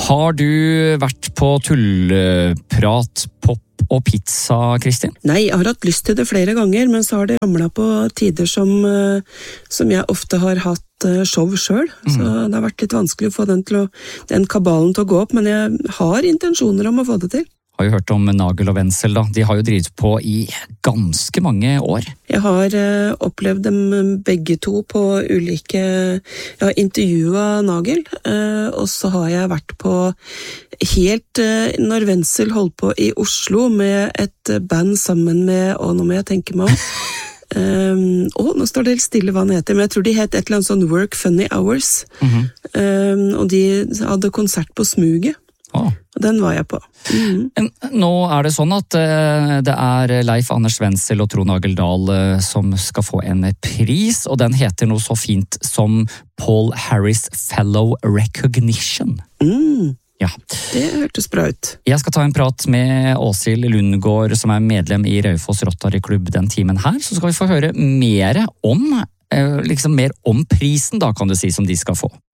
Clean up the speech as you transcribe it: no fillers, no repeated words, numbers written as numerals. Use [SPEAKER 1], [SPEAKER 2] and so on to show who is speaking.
[SPEAKER 1] Har du vært på tulleprat, pop og pizza, Kristin?
[SPEAKER 2] Nei, jeg har hatt lyst til det flere ganger, men så har det ramlet på tider som jeg ofte har hatt show selv, så det har vært litt vanskelig å få den kabalen til å gå opp, men jeg har intensjoner om å få det til.
[SPEAKER 1] Har jo hørt om Nagel og Wenzel da, de har jo drivet på i ganske mange år.
[SPEAKER 2] Jeg har opplevd dem begge to på ulike, jeg har intervjuet Nagel, og så har jeg vært på helt når Wenzel holdt på i Oslo med et band sammen med, og nå må jeg tenke meg om, nå står det helt stille hva han heter, men jeg tror de het et eller annet sånn Work Funny Hours, og de hadde konsert på Smuget. Og den var jeg på.
[SPEAKER 1] Nå er det sånn at det er Leif Anders Wenzel og Trond Ageldal som skal få en pris, og den heter noe så fint som Paul Harris Fellow Recognition. Ja.
[SPEAKER 2] Det hørtes bra ut.
[SPEAKER 1] Jeg skal ta en prat med Åshild Lundgaard, som er medlem i Raufoss Rotary Klubb den timen her, så skal vi få høre mer om, mer om prisen da, kan du si, som de skal få.